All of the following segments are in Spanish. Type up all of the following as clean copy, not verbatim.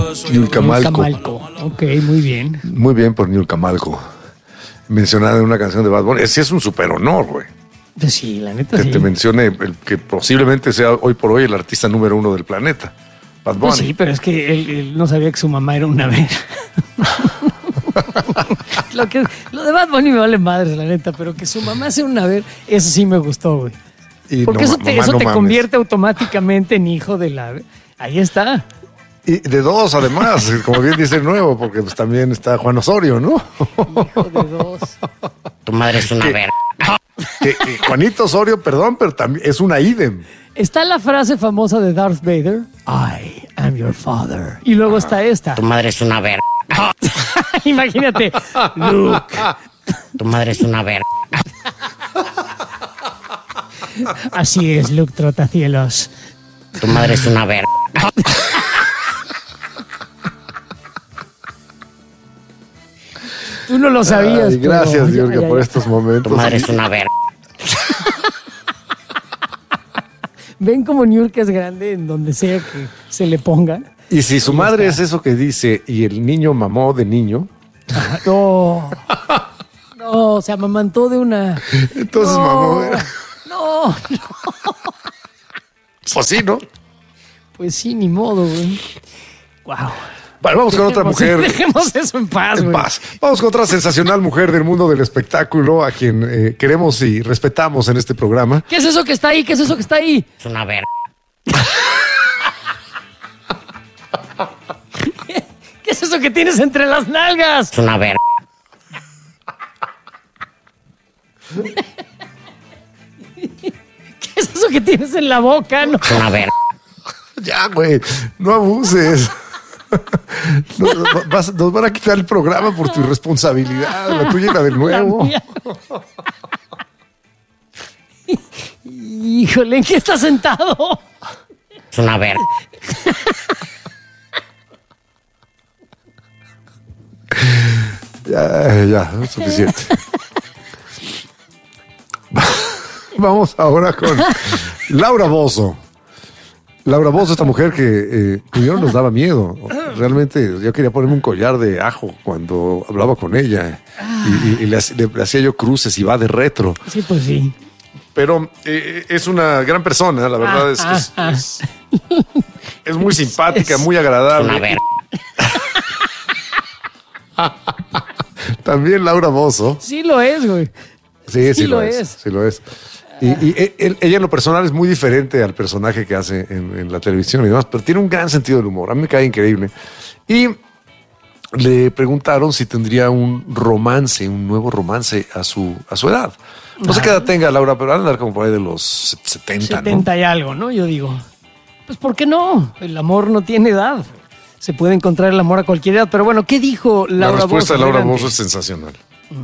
Ñulcamalco. Ok, muy bien. Muy bien por Ñulcamalco. Mencionada en una canción de Bad Bunny. Ese es un súper honor, güey. Pues sí, la neta Que sí. te mencione el que posiblemente sea hoy por hoy el artista número 1 del planeta. Bad Bunny. Pues sí, pero es que él no sabía que su mamá era una vera. Lo de Bad Bunny me vale madres, la neta, pero que su mamá sea una vera, eso sí me gustó, güey. Y Porque no, eso te mames. convierte automáticamente en hijo de la... Ahí está. Y de dos, además, como bien dice el nuevo, porque pues también está Juan Osorio, ¿no? Hijo de dos. Tu madre es una verga. Que Juanito Osorio, perdón, pero también es una idem. Está la frase famosa de Darth Vader, I am your father. Y luego está esta. Tu madre es una verga. Imagínate, Luke. Tu madre es una verga. Así es, Luke Trotacielos. Tu madre es una verga. Tú no lo sabías. Ay, gracias, pero Diurga, por estos Tu momentos. madre es una verga. Ven como New es grande en donde sea que se le ponga. Y si su madre es eso que dice y el niño mamó de niño, No. No, se amamantó de una. entonces No. mamó. No. Pues sí, ¿no? Pues sí, ni modo, güey. Wow. Bueno, vamos con otra mujer. Dejemos eso en paz, En güey. paz. Vamos con otra sensacional mujer del mundo del espectáculo a quien queremos y respetamos en este programa. ¿Qué es eso que está ahí? ¿Qué es eso que está ahí? Es una verga. ¿Qué es eso que tienes entre las nalgas? Es una verga. ¿Qué es eso que tienes en la boca? No. Es una verga. Ya, güey, no abuses. Nos van a quitar el programa por tu irresponsabilidad, la tuya y la del nuevo. Híjole, ¿en qué estás sentado? Es una verga. Ya, es suficiente. Vamos ahora con Laura Bozzo. Laura Bozzo, esta mujer que primero nos daba miedo. Realmente yo quería ponerme un collar de ajo cuando hablaba con ella. Y le hacía yo cruces y va de retro. Sí, pues sí. Pero es una gran persona, la verdad es muy simpática, muy Es una agradable. verga. También Laura Bozzo. Sí lo es, güey. Sí lo es. Sí lo es. Y ella en lo personal es muy diferente al personaje que hace en la televisión y demás, pero tiene un gran sentido del humor. A mí me cae increíble. Y le preguntaron si tendría un nuevo romance a su edad. No sé qué edad tenga Laura, pero van a andar como por ahí de los 70, 70 y algo, ¿no? Yo digo, pues ¿por qué no? El amor no tiene edad. Se puede encontrar el amor a cualquier edad. Pero bueno, ¿qué dijo ¿no? Laura La respuesta Bozzo? de Laura Adelante. Bozzo es sensacional.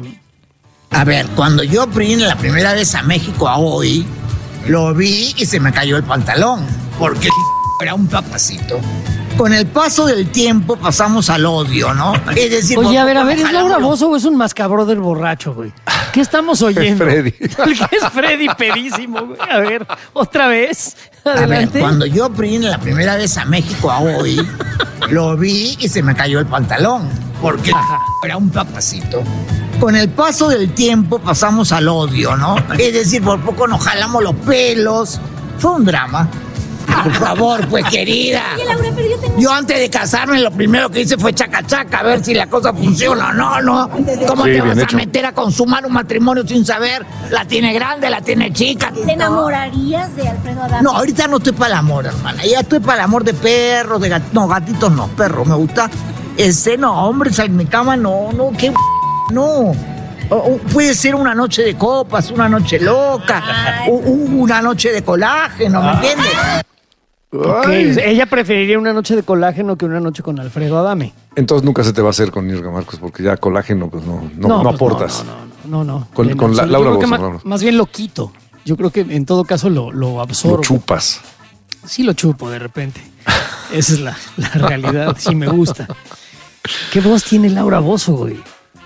A ver, cuando yo vine la primera vez a México a hoy, lo vi y se me cayó el pantalón, porque era un papacito. Con el paso del tiempo pasamos al odio, ¿no? Es decir, Oye, a ver, ¿es ojalá Laura no lo- Bozzo o es un mascabroder borracho, güey? ¿Qué estamos oyendo? Freddy. Porque es Freddy pedísimo, güey. A ver, otra vez. A ver, Adelante. cuando yo vine la primera vez a México a hoy, lo vi y se me cayó el pantalón, porque era un papacito. Con el paso del tiempo pasamos al odio, ¿no? Es decir, por poco nos jalamos los pelos. Fue un drama. Por favor, pues, querida. Yo antes de casarme lo primero que hice fue chaca, a ver si la cosa funciona. No. ¿Cómo Sí, te vas bien a hecho. meter a consumar un matrimonio sin saber? La tiene grande, la tiene chica. ¿Te enamorarías de Alfredo Adame? No, ahorita no estoy para el amor, hermana. Ya estoy para el amor de perros, de gatitos. No, gatitos no, perros. Me gusta. No, hombres en mi cama, no, qué no. Puede ser una noche de copas, una noche loca, una noche de colágeno, ¿me entiendes? Ok, Ay. o sea, ella preferiría una noche de colágeno que una noche con Alfredo Adame. Entonces nunca se te va a hacer con Nirga Marcos porque ya colágeno pues no pues aportas. No. Con En Laura absoluto. Yo creo que Bozzo, Laura. más bien lo quito. Yo creo que en todo caso lo absorbo. Lo chupas. Sí lo chupo de repente. Esa es la realidad. Sí me gusta. ¿Qué voz tiene Laura Bozzo, güey?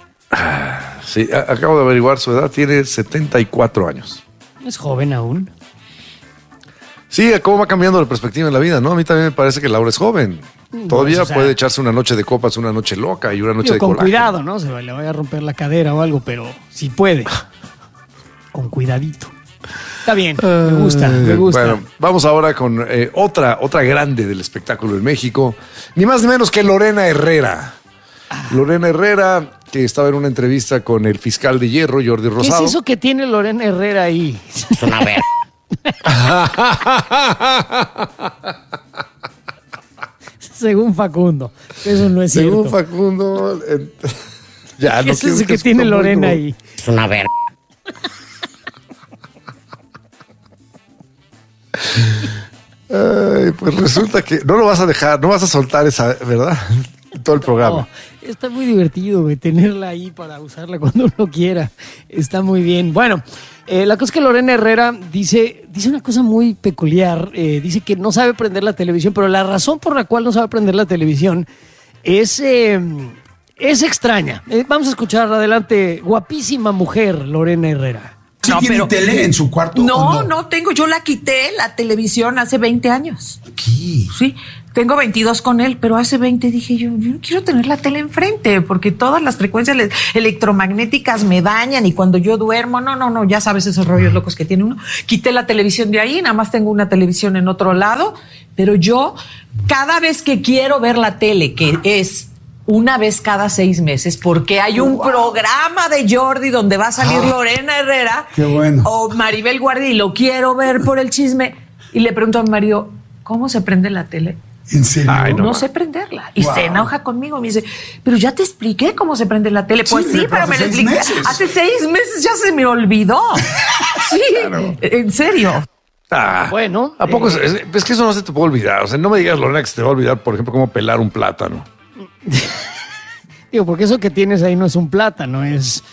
Sí, acabo de averiguar su edad, tiene 74 años. Es joven aún. Sí, cómo va cambiando la perspectiva en la vida, ¿no? A mí también me parece que Laura es joven. Todavía No, o sea, puede echarse una noche de copas, una noche loca y una noche de con colágeno. cuidado, ¿no? Le vaya a romper la cadera o algo, pero si puede. Con cuidadito. Está bien, me gusta. Bueno, vamos ahora con otra grande del espectáculo en México. Ni más ni menos que Lorena Herrera. Lorena Herrera, que estaba en una entrevista con el fiscal de Hierro, Jordi Rosado. ¿Qué es eso que tiene Lorena Herrera ahí? Es una verga. Según Facundo. Eso no es Según cierto. Facundo, ya ¿Qué no es quiero eso que tiene Lorena ahí? Es una verga. Ay, pues resulta que no lo vas a dejar, no vas a soltar esa, ¿verdad? Todo el programa. No, está muy divertido, güey, tenerla ahí para usarla cuando uno quiera. Está muy bien. Bueno, la cosa es que Lorena Herrera dice una cosa muy peculiar. Dice que no sabe prender la televisión, pero la razón por la cual no sabe prender la televisión es extraña. Vamos a escuchar adelante. Guapísima mujer, Lorena Herrera. ¿Sí tiene tele en su cuarto? No tengo. Yo la quité, la televisión, hace 20 años. ¿Qué? Sí, tengo 22 con él, pero hace 20 dije yo no quiero tener la tele enfrente porque todas las frecuencias electromagnéticas me dañan y cuando yo duermo, no, ya sabes esos rollos locos que tiene uno. Quité la televisión de ahí, nada más tengo una televisión en otro lado, pero yo cada vez que quiero ver la tele, que es una vez cada 6 meses, porque hay un programa de Jordi donde va a salir Lorena Herrera qué bueno. o Maribel Guardia y lo quiero ver por el chisme y le pregunto a mi marido, ¿cómo se prende la tele? ¿En serio? Ay, No sé prenderla. Y Wow. se enoja conmigo. Me dice, pero ya te expliqué cómo se prende la tele. Pues sí, pero me lo hace 6 expliqué. meses. Hace 6 meses ya se me olvidó. Sí, Claro. en serio. Bueno, ¿A poco? Es que eso no se te puede olvidar. O sea, no me digas, Lorena, que se te va a olvidar, por ejemplo, cómo pelar un plátano. digo, porque eso que tienes ahí no es un plátano, es...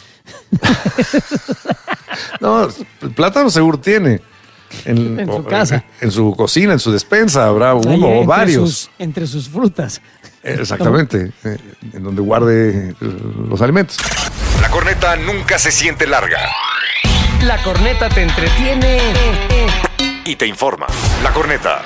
No, el plátano seguro tiene. En su casa. En su cocina, en su despensa, habrá ahí uno o entre varios. entre sus frutas. Exactamente, en donde guarde los alimentos. La corneta nunca se siente larga La corneta te entretiene. y te informa. La corneta.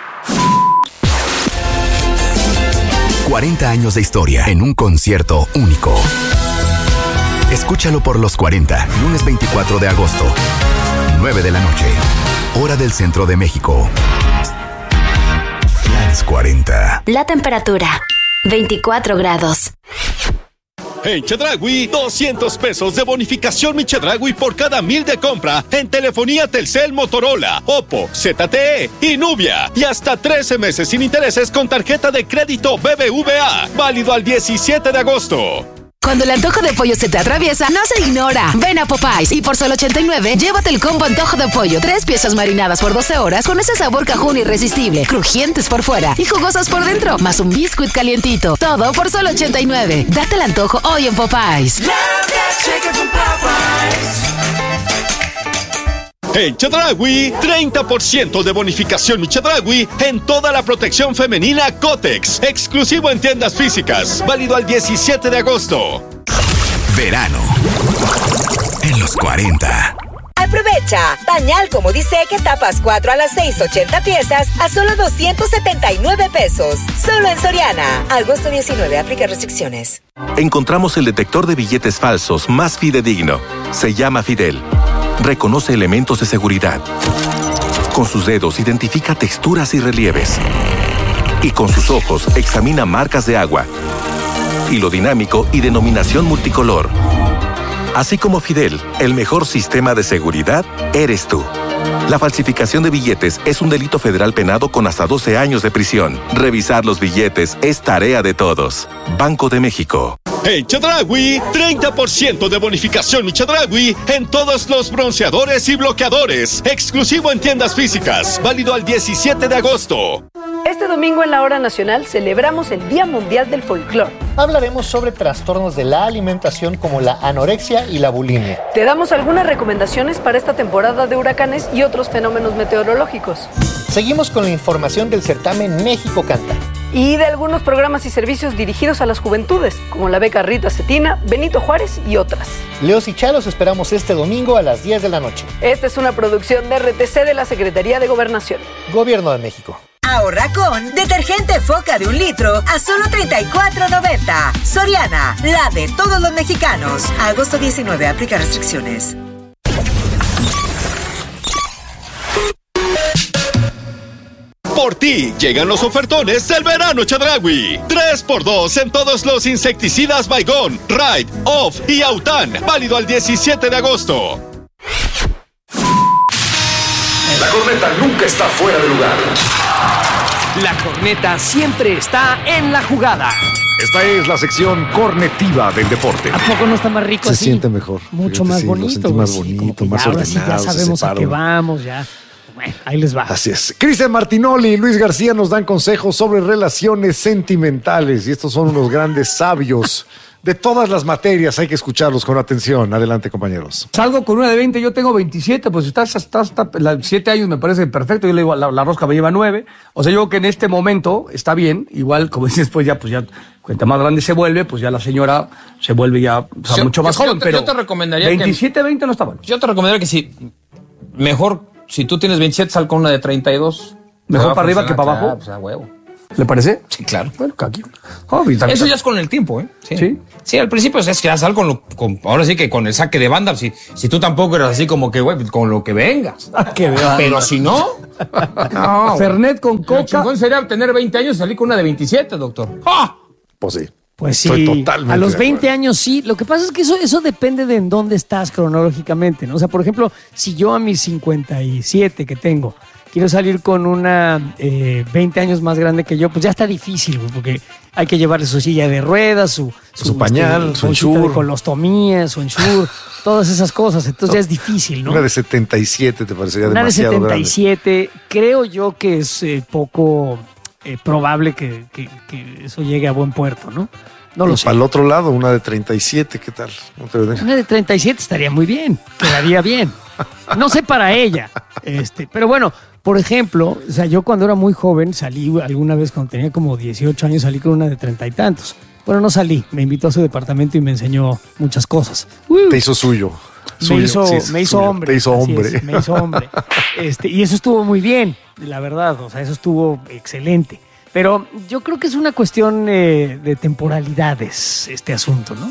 40 años de historia en un concierto único. Escúchalo por los 40, lunes 24 de agosto, 9 de la noche, hora del centro de México. Flans 40. La temperatura, 24 grados. En Chedraui, 200 pesos de bonificación Mi Chedraui por cada 1,000 de compra en telefonía Telcel, Motorola, Oppo, ZTE y Nubia. Y hasta 13 meses sin intereses con tarjeta de crédito BBVA. Válido al 17 de agosto. Cuando el antojo de pollo se te atraviesa, no se ignora. Ven a Popeyes y por solo 89, llévate el combo antojo de pollo. 3 piezas marinadas por 12 horas con ese sabor cajún irresistible, crujientes por fuera y jugosas por dentro, más un biscuit calientito. Todo por solo 89. Date el antojo hoy en Popeyes. En Chedraui, 30% de bonificación Mi Chedraui en toda la protección femenina Kotex. Exclusivo en tiendas físicas. Válido al 17 de agosto. Verano en los 40. Aprovecha. Pañal como dice que tapas 4 a las 6.80 piezas a solo 279 pesos. Solo en Soriana. Agosto 19. Aplica restricciones. Encontramos el detector de billetes falsos más fidedigno. Se llama Fidel. Reconoce elementos de seguridad. Con sus dedos identifica texturas y relieves. Y con sus ojos examina marcas de agua. Hilo dinámico y denominación multicolor. Así como Fidel, el mejor sistema de seguridad eres tú. La falsificación de billetes es un delito federal penado con hasta 12 años de prisión. Revisar los billetes es tarea de todos. Banco de México. En Chedraui, 30% de bonificación Mi Chedraui en todos los bronceadores y bloqueadores. Exclusivo en tiendas físicas. Válido al 17 de agosto. Este domingo en la Hora Nacional celebramos el Día Mundial del Folclor. Hablaremos sobre trastornos de la alimentación como la anorexia y la bulimia. Te damos algunas recomendaciones para esta temporada de huracanes y otros fenómenos meteorológicos. Seguimos con la información del certamen México Canta. Y de algunos programas y servicios dirigidos a las juventudes, como la beca Rita Cetina, Benito Juárez y otras. Leos y Chalos esperamos este domingo a las 10 de la noche. Esta es una producción de RTC de la Secretaría de Gobernación. Gobierno de México. Ahorra con detergente Foca de 1 litro a solo $34.90. Soriana, la de todos los mexicanos. Agosto 19, aplica restricciones. Por ti llegan los ofertones del verano Chedraui. 3x2 en todos los insecticidas Baygon, Raid, Off y Autan. Válido al 17 de agosto. La corneta nunca está fuera de lugar. La corneta siempre está en la jugada. Esta es la sección cornetiva del deporte. ¿A poco no está más rico así? Se siente mejor. Mucho más bonito. Lo sentí más bonito, más ahora ordenado. Sí, ya sabemos a qué vamos, ya. Bueno, ahí les va. Así es. Cristian Martinoli y Luis García nos dan consejos sobre relaciones sentimentales y estos son unos grandes sabios de todas las materias. Hay que escucharlos con atención. Adelante, compañeros. Salgo con una de 20, yo tengo 27, pues está 7 años me parece perfecto. Yo le digo, la rosca me lleva 9. O sea, yo creo que en este momento está bien. Igual, como dices, pues ya, cuenta más grande se vuelve, pues ya la señora se vuelve ya mucho más joven. Pero yo te recomendaría 27, 20 no está mal. Yo te recomendaría que si tú tienes 27, sal con una de 32. Mejor para arriba que para abajo. Pues a huevo. ¿Le parece? Sí, claro. Bueno, aquí. Eso ya es con el tiempo, ¿eh? Sí, al principio es que ya sal ahora sí que con el saque de banda. Si tú tampoco eras así como que, güey, con lo que vengas. Pero si no. Fernet con coca. Lo chingón sería tener 20 años y salir con una de 27, doctor. ¡Ah! Pues sí. Pues sí, estoy totalmente a los 20 años sí. Lo que pasa es que eso depende de en dónde estás cronológicamente, ¿no? O sea, por ejemplo, si yo a mis 57 que tengo quiero salir con una 20 años más grande que yo, pues ya está difícil, güey, porque hay que llevarle su silla de ruedas, su pañal, su bolsita ensure, de colostomía, su ensure, todas esas cosas. Entonces ya es difícil, ¿no? Una de 77 te parecería una demasiado grande. Una de 77, creo yo que es poco probable que eso llegue a buen puerto, ¿no? No lo sé. Para el otro lado, una de 37, ¿qué tal? Una de 37 estaría muy bien, quedaría bien. No sé para ella, pero bueno, por ejemplo, o sea, yo cuando era muy joven salí alguna vez cuando tenía como 18 años, salí con una de 30 y tantos. Bueno, no salí, me invitó a su departamento y me enseñó muchas cosas. Te hizo suyo. Me hizo hombre. Te hizo hombre. Me hizo hombre. Y eso estuvo muy bien, la verdad, o sea, eso estuvo excelente. Pero yo creo que es una cuestión de temporalidades este asunto, ¿no?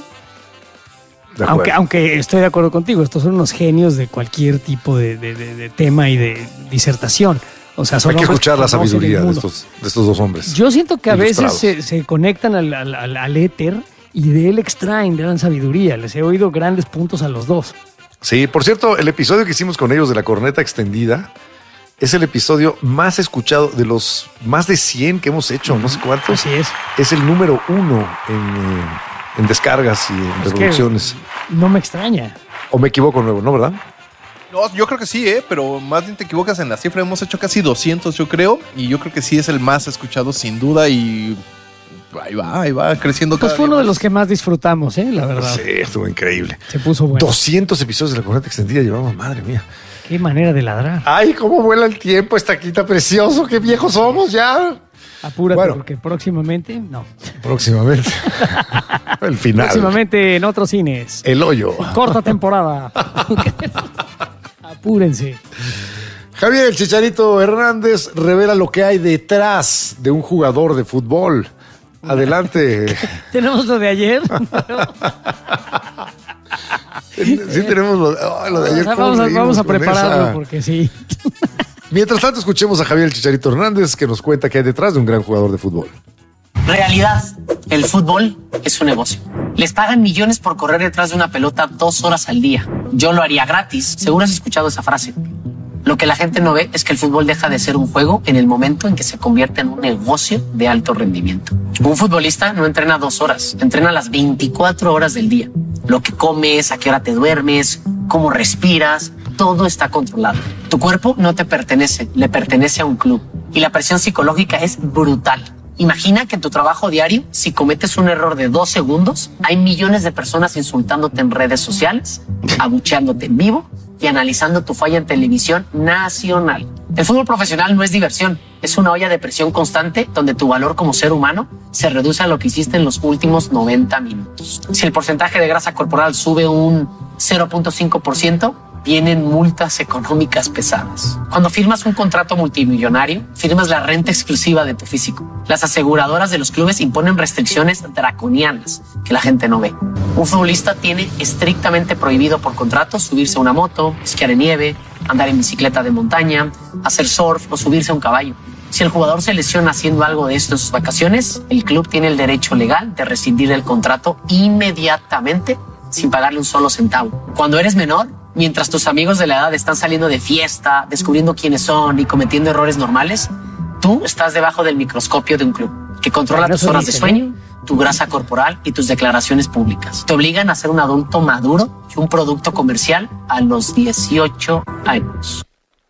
Aunque estoy de acuerdo contigo, estos son unos genios de cualquier tipo de tema y de disertación. O sea, hay que escuchar la sabiduría de estos dos hombres. Yo siento que a veces se conectan al éter y de él extraen gran sabiduría. Les he oído grandes puntos a los dos. Sí, por cierto, el episodio que hicimos con ellos de la corneta extendida es el episodio más escuchado de los más de 100 que hemos hecho, no sé cuántos. Así es. Es el número 1 en descargas y en reproducciones. No me extraña. ¿O me equivoco nuevo, no, verdad? No, yo creo que sí, pero más bien te equivocas en la cifra. Hemos hecho casi 200, yo creo, y yo creo que sí es el más escuchado sin duda y ahí va creciendo cada día. Pues fue uno de los que más disfrutamos, la verdad. Sí, estuvo increíble. Se puso bueno. 200 episodios de la corneta extendida llevamos, madre mía. Qué manera de ladrar. Ay, cómo vuela el tiempo, estaquita precioso, qué viejos somos ya. Apúrate, porque próximamente, no. Próximamente. El final. Próximamente en otros cines. El hoyo. Corta temporada. Apúrense. Javier el Chicharito Hernández revela lo que hay detrás de un jugador de fútbol. Adelante. ¿Tenemos lo de ayer? Sí, tenemos lo de ayer. Vamos a prepararlo porque sí. Mientras tanto, escuchemos a Javier el Chicharito Hernández que nos cuenta qué hay detrás de un gran jugador de fútbol. Realidad, el fútbol es un negocio. Les pagan millones por correr detrás de una pelota 2 horas al día. Yo lo haría gratis. Seguro has escuchado esa frase. Lo que la gente no ve es que el fútbol deja de ser un juego en el momento en que se convierte en un negocio de alto rendimiento. Un futbolista no entrena 2 horas, entrena las 24 horas del día. Lo que comes, a qué hora te duermes, cómo respiras, todo está controlado. Tu cuerpo no te pertenece, le pertenece a un club. Y la presión psicológica es brutal. Imagina que en tu trabajo diario, si cometes un error de 2 segundos, hay millones de personas insultándote en redes sociales, abucheándote en vivo y analizando tu falla en televisión nacional. El fútbol profesional no es diversión, es una olla de presión constante donde tu valor como ser humano se reduce a lo que hiciste en los últimos 90 minutos. Si el porcentaje de grasa corporal sube un 0.5%, vienen multas económicas pesadas. Cuando firmas un contrato multimillonario, firmas la renta exclusiva de tu físico. Las aseguradoras de los clubes imponen restricciones draconianas que la gente no ve. Un futbolista tiene estrictamente prohibido por contrato subirse a una moto, esquiar en nieve, andar en bicicleta de montaña, hacer surf o subirse a un caballo. Si el jugador se lesiona haciendo algo de esto en sus vacaciones, el club tiene el derecho legal de rescindir el contrato inmediatamente sin pagarle un solo centavo. Cuando eres menor, mientras tus amigos de la edad están saliendo de fiesta, descubriendo quiénes son y cometiendo errores normales, tú estás debajo del microscopio de un club que controla tus horas de sueño, tu grasa corporal y tus declaraciones públicas. Te obligan a ser un adulto maduro y un producto comercial a los 18 años.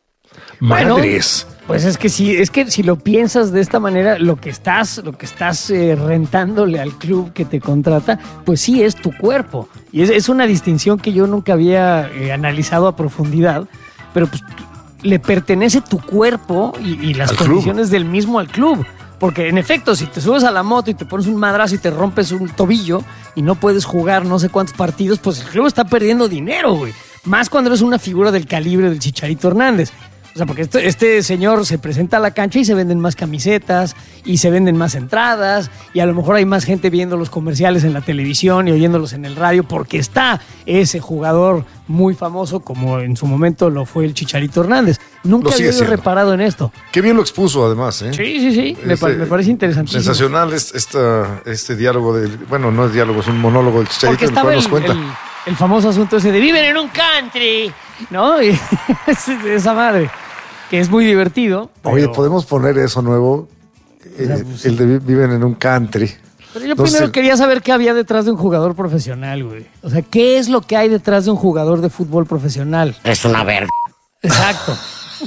Madres. Bueno, pues es que si lo piensas de esta manera, lo que estás rentándole al club que te contrata, pues sí es tu cuerpo. Y es una distinción que yo nunca había analizado a profundidad, pero pues le pertenece tu cuerpo y las condiciones del mismo al club. Porque en efecto, si te subes a la moto y te pones un madrazo y te rompes un tobillo y no puedes jugar no sé cuántos partidos, pues el club está perdiendo dinero, güey. Más cuando eres una figura del calibre del Chicharito Hernández. O sea, porque este señor se presenta a la cancha y se venden más camisetas y se venden más entradas y a lo mejor hay más gente viendo los comerciales en la televisión y oyéndolos en el radio porque está ese jugador muy famoso como en su momento lo fue el Chicharito Hernández. Nunca había reparado en esto. Qué bien lo expuso además, ¿eh? Sí. Me parece interesantísimo. Sensacional este diálogo bueno, no es diálogo, es un monólogo del Chicharito. Porque estaba nos cuenta. El famoso asunto ese de viven en un country, ¿no? Y esa madre. Que es muy divertido. Pero... Oye, ¿podemos poner eso nuevo? El de viven en un country. Pero yo primero quería saber qué había detrás de un jugador profesional, güey. O sea, ¿qué es lo que hay detrás de un jugador de fútbol profesional? Es una verga. Exacto.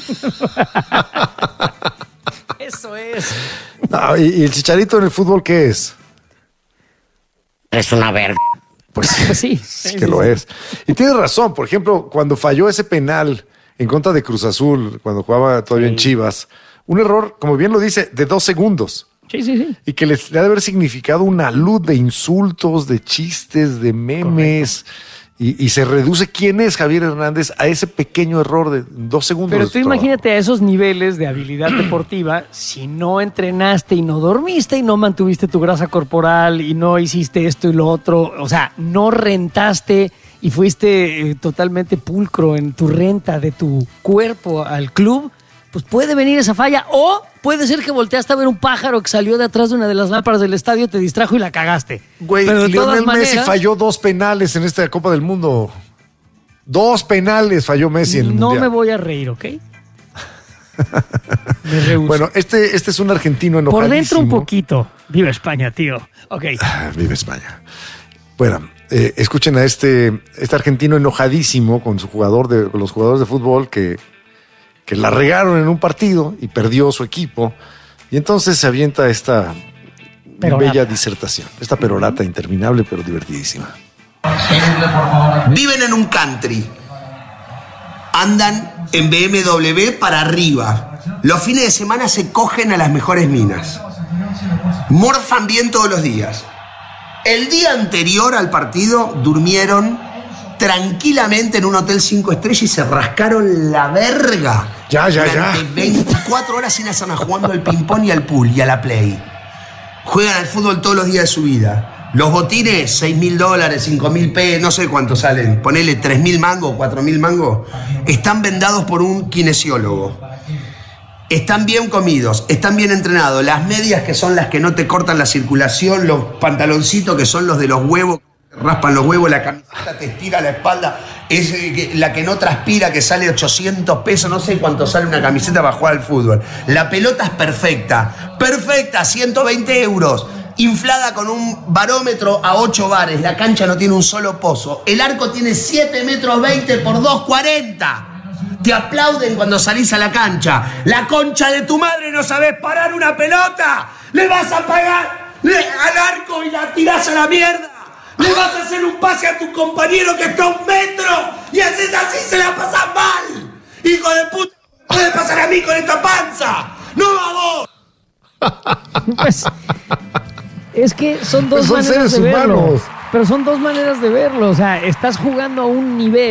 Eso es. No, ¿y el Chicharito en el fútbol qué es? Es una verga. Pues sí. Lo es. Y tienes razón. Por ejemplo, cuando falló ese penal en contra de Cruz Azul, cuando jugaba todavía en Chivas, un error, como bien lo dice, de 2 segundos. Sí. Y que le ha de haber significado una luz de insultos, de chistes, de memes. Y se reduce quién es Javier Hernández a ese pequeño error de 2 segundos. Pero tú imagínate a esos niveles de habilidad deportiva, si no entrenaste y no dormiste y no mantuviste tu grasa corporal y no hiciste esto y lo otro, o sea, no rentaste y fuiste totalmente pulcro en tu renta de tu cuerpo al club, pues puede venir esa falla. O puede ser que volteaste a ver un pájaro que salió de atrás de una de las lámparas del estadio, te distrajo y la cagaste. Güey, Lionel Messi falló 2 penales en esta Copa del Mundo. 2 penales falló Messi en el Mundial. No me voy a reír, ¿ok? Me rehuso. Bueno, este es un argentino enojadísimo. Por dentro un poquito. Viva España, tío. Ok. Viva España. Bueno, escuchen a este argentino enojadísimo con con los jugadores de fútbol que la regaron en un partido y perdió su equipo. Y entonces se avienta esta bella disertación, esta perorata interminable pero divertidísima. Viven en un country. Andan en BMW para arriba. Los fines de semana se cogen a las mejores minas. Morfan bien todos los días. El día anterior al partido durmieron tranquilamente en un hotel 5 estrellas y se rascaron la verga. Durante 24 horas sin estar jugando al ping-pong y al pool y a la play. Juegan al fútbol todos los días de su vida. Los botines, $6.000, $5.000, no sé cuánto salen. Ponele 3.000 mangos, 4.000 mangos. Están vendados por un kinesiólogo. Están bien comidos, están bien entrenados. Las medias, que son las que no te cortan la circulación, los pantaloncitos, que son los de los huevos, raspan los huevos, la camiseta te estira la espalda, es la que no transpira, que sale $800, no sé cuánto sale una camiseta para jugar al fútbol. La pelota es perfecta, 120 euros, inflada con un barómetro a 8 bares, la cancha no tiene un solo pozo, el arco tiene 7,20 metros por 2,40. Te aplauden cuando salís a la cancha. La concha de tu madre, ¿no sabés parar una pelota? ¿Le vas a pagar al arco y la tirás a la mierda? ¿Le vas a hacer un pase a tu compañero que está a 1 metro? Y haces así, se la pasás mal. Hijo de puta, puede pasar a mí con esta panza. ¡No a vos! Pues, es que son dos maneras de verlo. Pero son 2 maneras de verlo. O sea, estás jugando a un nivel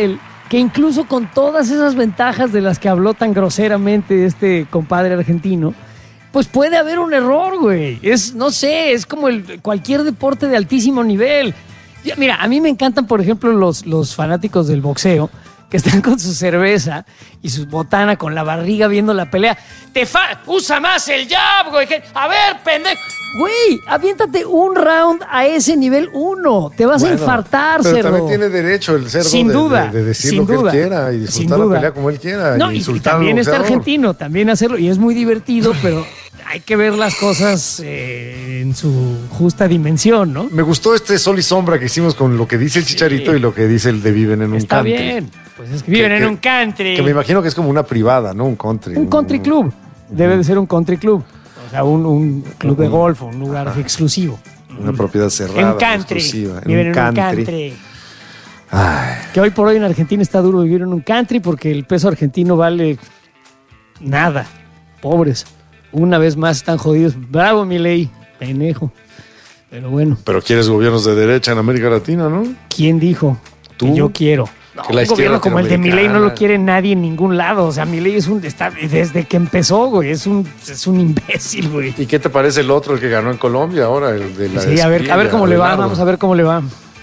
que incluso con todas esas ventajas de las que habló tan groseramente este compadre argentino, pues puede haber un error, güey. No sé, es como cualquier deporte de altísimo nivel. Mira, a mí me encantan, por ejemplo, los fanáticos del boxeo, que están con su cerveza y su botana con la barriga viendo la pelea. Usa más el jab, güey. A ver, pendejo. Güey, aviéntate un round a ese nivel 1. Te vas a infartar, pero cerdo. También tiene derecho el cerdo sin duda, de decir sin lo que duda, él quiera y disfrutar la pelea como él quiera. No, y también está argentino, también hacerlo. Y es muy divertido, pero hay que ver las cosas en su justa dimensión, ¿no? Me gustó este sol y sombra que hicimos con lo que dice el Chicharito y lo que dice el de Viven en un Country. Está bien, pues es que viven en un country. Que me imagino que es como una privada, ¿no? Un country. Un country club. Debe de ser un country club. O sea, un club de golf, un lugar exclusivo. Una propiedad cerrada, en un country. exclusiva. Viven en un country. Que hoy por hoy en Argentina está duro vivir en un country porque el peso argentino vale nada. Pobres. Una vez más están jodidos. Bravo, Milei. Penejo. Pero bueno. Pero quieres gobiernos de derecha en América Latina, ¿no? ¿Quién dijo? ¿Tú? Que yo quiero. No, un gobierno como el de Milei no lo quiere nadie en ningún lado. O sea, Milei está desde que empezó, güey. Es un imbécil, güey. ¿Y qué te parece el otro, el que ganó en Colombia ahora? El de la sí, a ver cómo le va. Vamos a ver cómo le va.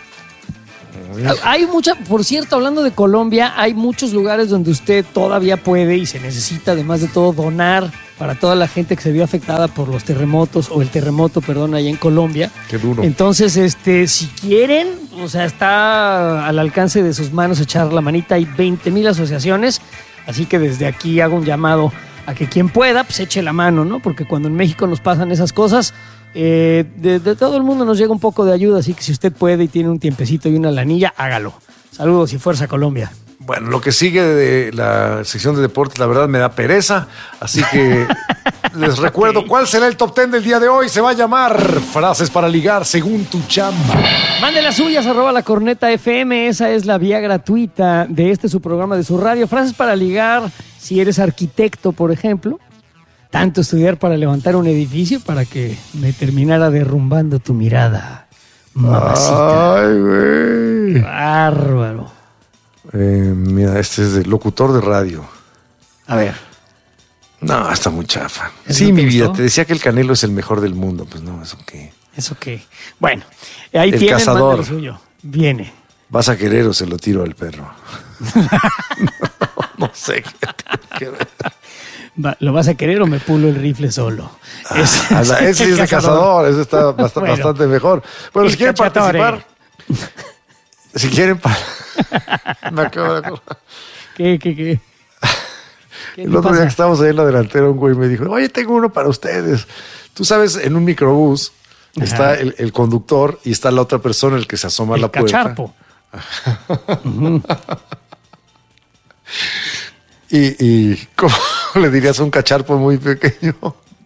Hay por cierto, hablando de Colombia, hay muchos lugares donde usted todavía puede y se necesita, además de todo, donar para toda la gente que se vio afectada por los terremotos, o el terremoto, perdón, allá en Colombia. Qué duro. Entonces, si quieren, o sea, está al alcance de sus manos echar la manita. Hay 20,000 asociaciones, así que desde aquí hago un llamado a que quien pueda, pues eche la mano, ¿no? Porque cuando en México nos pasan esas cosas, de todo el mundo nos llega un poco de ayuda, así que si usted puede y tiene un tiempecito y una lanilla, hágalo. Saludos y fuerza Colombia. Bueno, lo que sigue de la sección de deportes, la verdad me da pereza, así que les recuerdo cuál será el top 10 del día de hoy. Se va a llamar Frases para ligar según tu chamba. Mande las suyas, @lacorneta_FM, esa es la vía gratuita de su programa de su radio. Frases para ligar, si eres arquitecto, por ejemplo. Tanto estudiar para levantar un edificio para que me terminara derrumbando tu mirada, mamacita. Ay, güey. Bárbaro. Mira, este es de locutor de radio. A ver. No, está muy chafa. Sí, mi vida, te decía que el Canelo es el mejor del mundo. Pues no, ¿eso qué? ¿Eso qué? Bueno, ahí el tienen, cazador. lo suyo. Viene. ¿Vas a querer o se lo tiro al perro? no sé qué. ¿Lo vas a querer o me pulo el rifle solo? Ese es de cazador, ese está bastante mejor. Bueno, si quieren participar, si quieren me acabo de acordar. ¿Qué? El otro día que estábamos ahí en la delantera, un güey me dijo, oye, tengo uno para ustedes. Tú sabes, en un microbús está el conductor y está la otra persona, el que se asoma a la puerta. Cacharpo. ¿Y cómo le dirías a un cacharpo muy pequeño?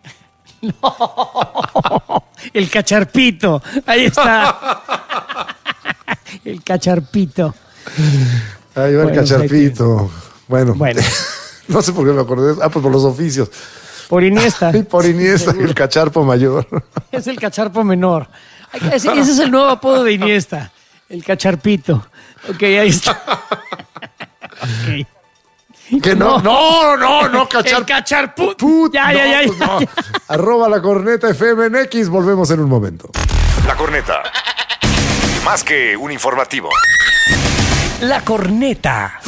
No, el cacharpito. Ahí está. El cacharpito. Ahí va el cacharpito. Bueno. No sé por qué me acordé. Pues por los oficios. Por Iniesta. Por Iniesta, el cacharpo mayor. Es el cacharpo menor. Ese es el nuevo apodo de Iniesta. El cacharpito. Ok, ahí está. Ok. Que no, cacharpo. El cacharput. Ya. Pues no. @lacorneta_FM en X. Volvemos en un momento. La Corneta. Más que un informativo. La Corneta.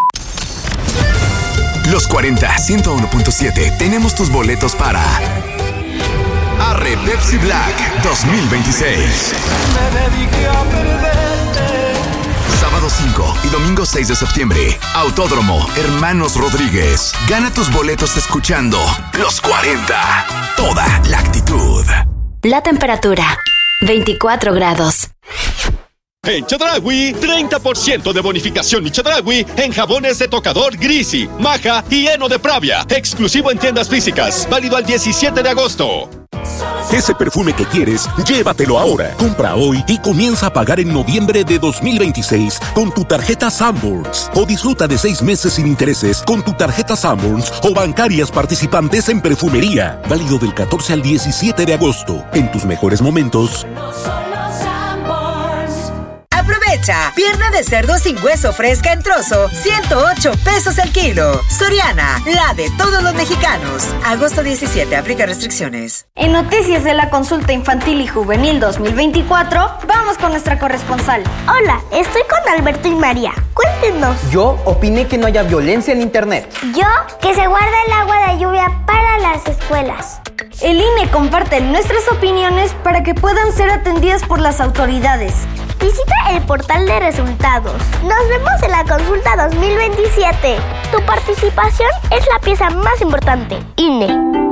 Los 40 101.7 tenemos tus boletos para Arre Pepsi Black 2026. Me dediqué a perderte. Sábado 5 y domingo 6 de septiembre. Autódromo Hermanos Rodríguez. Gana tus boletos escuchando Los 40. Toda la actitud. La temperatura, 24 grados. En Chedraui, 30% de bonificación y Chedraui en jabones de tocador Grisi, Maja y Heno de Pravia. Exclusivo en tiendas físicas. Válido al 17 de agosto. Ese perfume que quieres, llévatelo ahora. Compra hoy y comienza a pagar en noviembre de 2026 con tu tarjeta Sanborns. O disfruta de 6 meses sin intereses con tu tarjeta Sanborns o bancarias participantes en perfumería. Válido del 14 al 17 de agosto. En tus mejores momentos. Aprovecha aprovecha. Pierna de cerdo sin hueso fresca en trozo, 108 pesos el kilo. Soriana, la de todos los mexicanos. Agosto 17, aplica restricciones. En noticias de la consulta infantil y juvenil 2024, vamos con nuestra corresponsal. Hola, estoy con Alberto y María. Cuéntenos. Yo opiné que no haya violencia en internet. Yo, que se guarda el agua de lluvia para las escuelas. El INE comparte nuestras opiniones para que puedan ser atendidas por las autoridades. Visita el portal de resultados. Nos vemos en la consulta 2027. Tu participación es la pieza más importante. INE.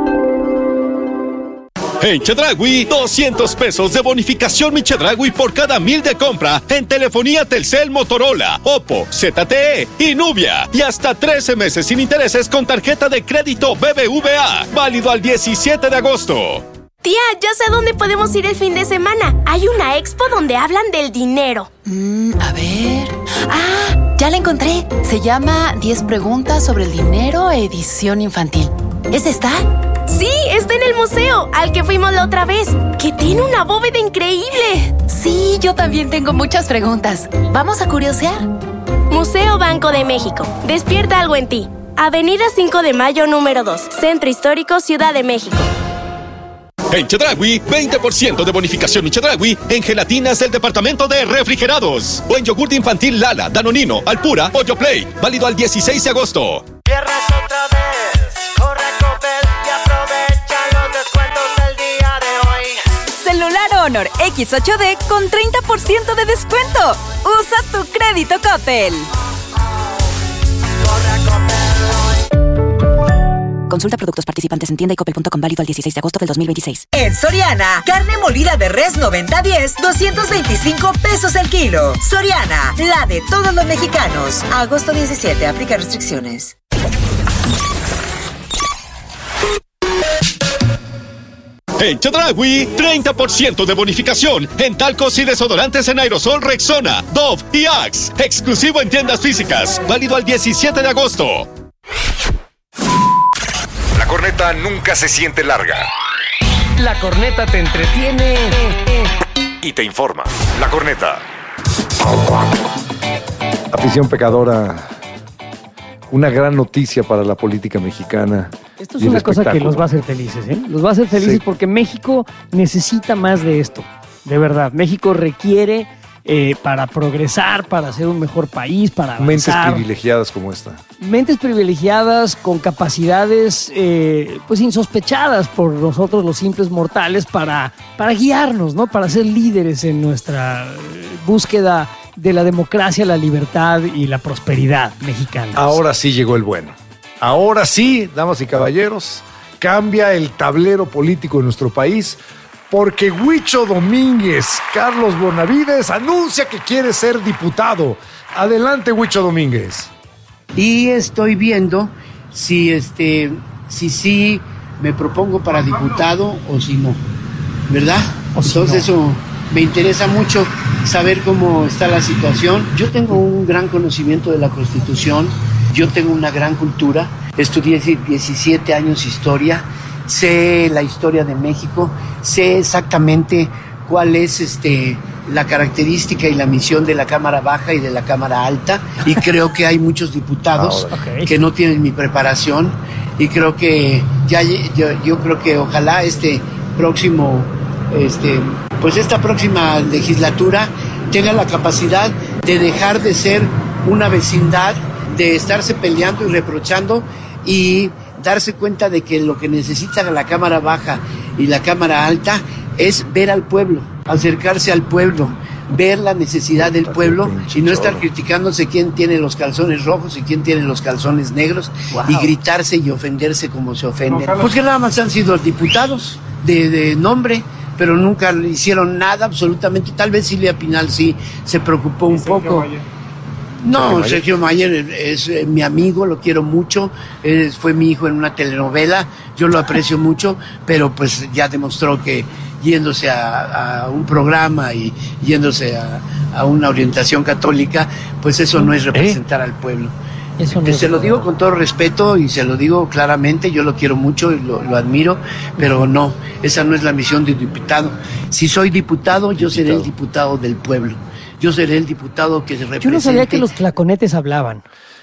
En Chedraui, 200 pesos de bonificación Mi Chedraui por cada 1,000 de compra en telefonía Telcel, Motorola, Oppo, ZTE y Nubia. Y hasta 13 meses sin intereses con tarjeta de crédito BBVA. Válido al 17 de agosto. Tía, ya sé dónde podemos ir el fin de semana. Hay una expo donde hablan del dinero. A ver... ¡Ah! Ya la encontré. Se llama 10 preguntas sobre el dinero, edición infantil. ¿Es esta? Sí, está en el museo, al que fuimos la otra vez, que tiene una bóveda increíble. Sí, yo también tengo muchas preguntas. ¿Vamos a curiosear? Museo Banco de México. Despierta algo en ti. Avenida 5 de Mayo, número 2. Centro Histórico, Ciudad de México. En Chedraui, 20% de bonificación Mi Chedraui en gelatinas del departamento de refrigerados. O en yogur infantil Lala, Danonino, Alpura o Yoplait. Válido al 16 de agosto. Cierras otra vez, corre a Coppel y aprovecha los descuentos del día de hoy. Celular Honor X8D con 30% de descuento. Usa tu crédito Coppel. Consulta productos participantes en tienda y coppel.com, válido al 16 de agosto del 2026. En Soriana, carne molida de res 90-10, 225 pesos el kilo. Soriana, la de todos los mexicanos. Agosto 17, aplica restricciones. En Chedraui, 30% de bonificación en talcos y desodorantes en aerosol Rexona, Dove y Axe. Exclusivo en tiendas físicas. Válido al 17 de agosto. La corneta nunca se siente larga. La corneta te entretiene Y te informa. La corneta. Afición pecadora. Una gran noticia para la política mexicana. Esto es una cosa que los va a hacer felices, ¿eh? Los va a hacer felices porque México necesita más de esto. De verdad, México requiere para progresar, para ser un mejor país, para avanzar. Mentes privilegiadas como esta. Mentes privilegiadas con capacidades pues insospechadas por nosotros los simples mortales para guiarnos, ¿no? Para ser líderes en nuestra búsqueda de la democracia, la libertad y la prosperidad mexicana. Ahora sí llegó el bueno. Ahora sí, damas y caballeros, cambia el tablero político de nuestro país porque Huicho Domínguez, Carlos Bonavides, anuncia que quiere ser diputado. Adelante, Huicho Domínguez. Y estoy viendo si sí me propongo para diputado o si no, ¿verdad? Entonces eso me interesa mucho saber cómo está la situación. Yo tengo un gran conocimiento de la Constitución, yo tengo una gran cultura, estudié 17 años historia, sé la historia de México, sé exactamente cuál es la característica y la misión de la Cámara Baja y de la Cámara Alta, y creo que hay muchos diputados que no tienen mi preparación, y creo que yo creo que ojalá esta próxima legislatura tenga la capacidad de dejar de ser una vecindad, de estarse peleando y reprochando y darse cuenta de que lo que necesita la Cámara Baja y la Cámara Alta es ver al pueblo, acercarse al pueblo, ver la necesidad del pueblo y no estar criticándose quién tiene los calzones rojos y quién tiene los calzones negros y gritarse y ofenderse como se ofenden. Pues que nada más han sido diputados de nombre, pero nunca hicieron nada absolutamente. Tal vez Silvia Pinal sí se preocupó un poco. No, Sergio Mayer es mi amigo, lo quiero mucho, fue mi hijo en una telenovela, yo lo aprecio mucho, pero pues ya demostró que yéndose a un programa y yéndose a una orientación católica, pues eso no es representar al pueblo. Se lo digo con todo respeto y se lo digo claramente, yo lo quiero mucho y lo admiro, pero no, esa no es la misión de diputado. Si soy diputado, yo seré el diputado del pueblo. yo seré el diputado que represente. Yo no sabía que los tlaconetes hablaban.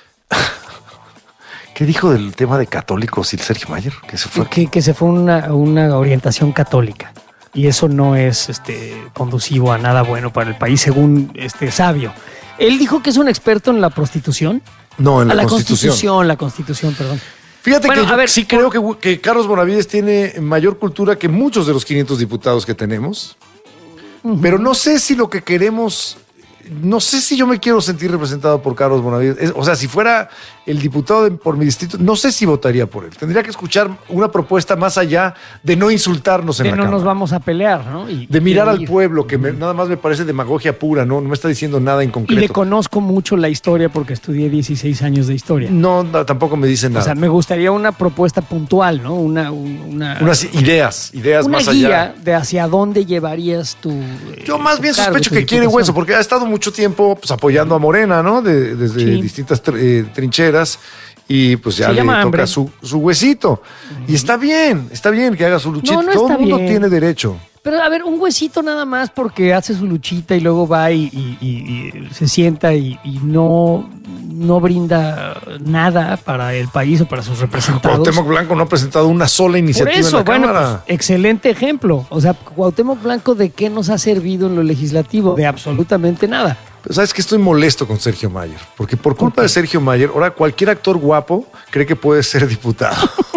¿Qué dijo del tema de católicos y Sergio Mayer? Que se fue, que se fue una orientación católica. Y eso no es conducivo a nada bueno para el país, según Sabio. Él dijo que es un experto en la prostitución. No, en la Constitución. La Constitución, perdón. Fíjate que yo sí creo que Carlos Bonavides tiene mayor cultura que muchos de los 500 diputados que tenemos. Pero no sé si lo que queremos... No sé si yo me quiero sentir representado por Carlos Bonavides. O sea, si fuera el diputado por mi distrito, no sé si votaría por él. Tendría que escuchar una propuesta más allá de no insultarnos en la Cámara. De no nos vamos a pelear, ¿no? De mirar al pueblo, que nada más me parece demagogia pura, ¿no? No me está diciendo nada en concreto. Y le conozco mucho la historia porque estudié 16 años de historia. No, tampoco me dicen nada. O sea, me gustaría una propuesta puntual, ¿no? Unas ideas más allá. Una guía de hacia dónde llevarías tu... Yo más bien sospecho que quiere hueso, porque ha estado mucho tiempo pues, apoyando a Morena, ¿no? Desde distintas trincheras. Y pues ya le toca su huesito. Y está bien que haga su luchita. Todo el mundo tiene derecho. Pero a ver, un huesito nada más porque hace su luchita y luego va y se sienta y no brinda nada para el país o para sus representados. Cuauhtémoc Blanco no ha presentado una sola iniciativa en la Cámara. Pues, excelente ejemplo. O sea, Cuauhtémoc Blanco, ¿de qué nos ha servido en lo legislativo? De absolutamente nada. Pero sabes que estoy molesto con Sergio Mayer, porque por culpa de Sergio Mayer, ahora cualquier actor guapo cree que puede ser diputado.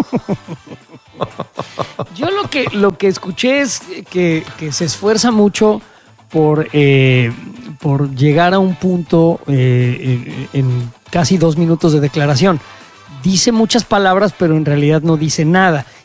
Yo lo que escuché es que se esfuerza mucho por llegar a un punto en casi 2 minutos de declaración. Dice muchas palabras, pero en realidad no dice nada.